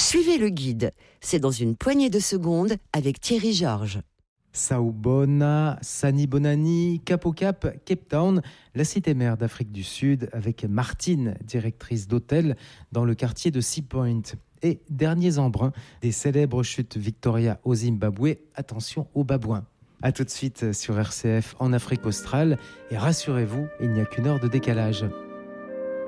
Suivez le guide. C'est dans une poignée de secondes avec Thierry Georges. Saubona, Sani Bonani, Cap au Cap, Cape Town, la cité mère d'Afrique du Sud, avec Martine, directrice d'hôtel dans le quartier de Sea Point. Et derniers embruns des célèbres chutes Victoria au Zimbabwe, attention aux babouins. A tout de suite sur RCF en Afrique australe, et rassurez-vous, il n'y a qu'une heure de décalage.